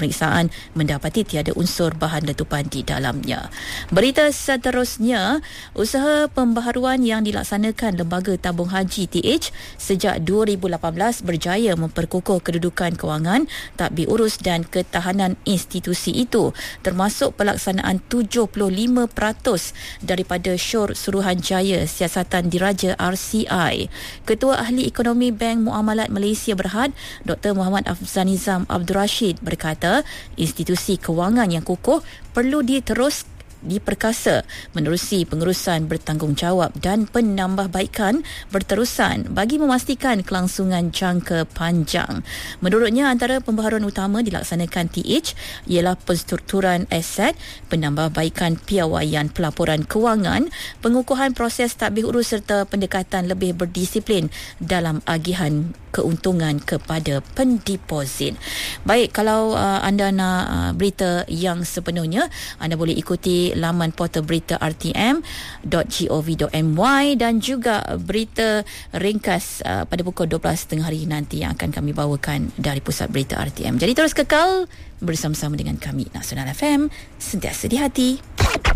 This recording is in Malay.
Pemeriksaan mendapati tiada unsur bahan letupan di dalamnya. Berita seterusnya, usaha pembaharuan yang dilaksanakan Lembaga Tabung Haji TH sejak 2018 berjaya memperkukuh kedudukan kewangan, tadbir urus dan ketahanan institusi itu, termasuk pelaksanaan 75% daripada syur Suruhanjaya Siasatan Diraja RCI. Ketua Ahli Ekonomi Bank Muamalat Malaysia Berhad, Dr. Muhammad Afzanizam Abdul Rashid berkata, institusi kewangan yang kukuh perlu diperkasa menerusi pengurusan bertanggungjawab dan penambahbaikan berterusan bagi memastikan kelangsungan jangka panjang. Menurutnya, antara pembaharuan utama dilaksanakan TH ialah penstrukturan aset, penambahbaikan piawaian pelaporan kewangan, pengukuhan proses tadbir urus serta pendekatan lebih berdisiplin dalam agihan keuntungan kepada pendeposit. Baik, kalau anda nak berita yang sepenuhnya, anda boleh ikuti laman portal berita rtm.gov.my dan juga berita ringkas pada pukul 12.30 hari nanti yang akan kami bawakan dari pusat berita RTM. Jadi terus kekal bersama-sama dengan kami, Nasional FM, sentiasa di hati.